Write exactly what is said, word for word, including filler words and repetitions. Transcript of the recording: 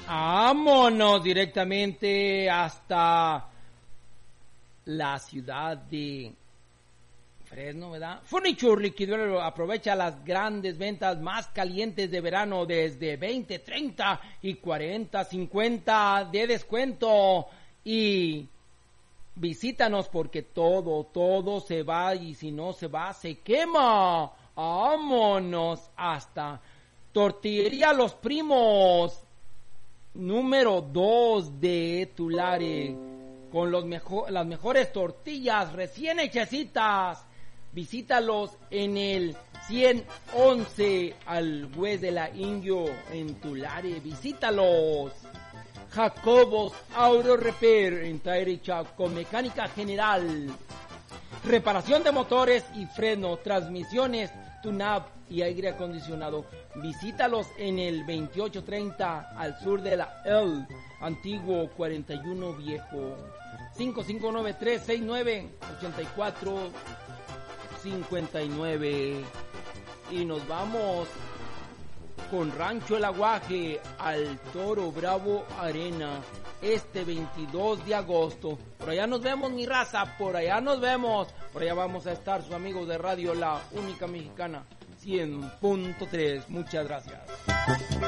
Vámonos directamente hasta la ciudad de Fresno, ¿verdad? Furniture Liquidero aprovecha las grandes ventas más calientes de verano desde veinte, treinta y cuarenta, cincuenta de descuento. Y visítanos porque todo, todo se va y si no se va, se quema. Vámonos hasta Tortillería Los Primos, número dos de Tulare, con los mejor, las mejores tortillas recién hechecitas. Visítalos en el ciento once al West de la Indio en Tulare. Visítalos. Jacobos Auto Repair en Tairicha con mecánica general, reparación de motores y freno, transmisiones, tune-up y aire acondicionado. Visítalos en el veintiocho treinta al sur de la L, antiguo cuarenta y uno viejo. cinco cinco nueve tres seis nueve ocho cuatro cinco nueve. Y nos vamos con Rancho El Aguaje al Toro Bravo Arena este veintidós de agosto. Por allá nos vemos, mi raza, por allá nos vemos. Por allá vamos a estar sus amigos de radio La Única Mexicana cien punto tres. Muchas gracias.